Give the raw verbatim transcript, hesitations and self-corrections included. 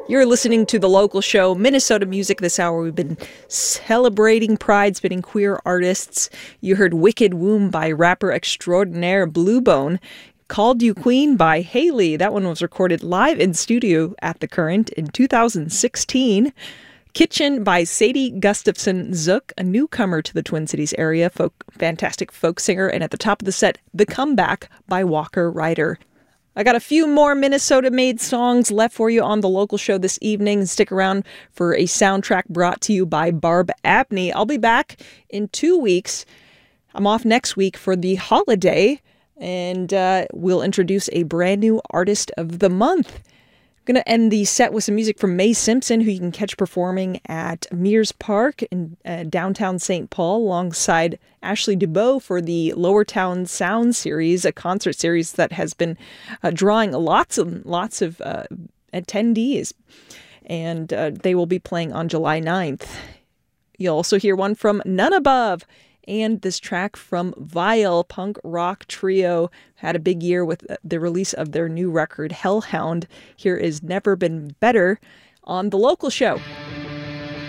You're listening to The Local Show, Minnesota Music. This hour we've been celebrating Pride, spinning queer artists. You heard Wicked Womb by rapper extraordinaire Bluebone. Called You Queen by Haley. That one was recorded live in studio at The Current in two thousand sixteen. Kitchen by Sadie Gustafson Zook, a newcomer to the Twin Cities area, folk, fantastic folk singer. And at the top of the set, The Comeback by Walker Ryder. I got a few more Minnesota-made songs left for you on The Local Show this evening. Stick around for a soundtrack brought to you by Barb Abney. I'll be back in two weeks. I'm off next week for the holiday, and uh, we'll introduce a brand new Artist of the Month. I'm going to end the set with some music from Mae Simpson, who you can catch performing at Mears Park in uh, downtown Saint Paul alongside Ashley DuBois for the Lower Town Sound Series, a concert series that has been uh, drawing lots and lots of uh, attendees. And uh, they will be playing on July ninth. You'll also hear one from None Above. And this track from Vile, punk rock trio, had a big year with the release of their new record, Hellhound. Here is Never Been Better on The Local Show.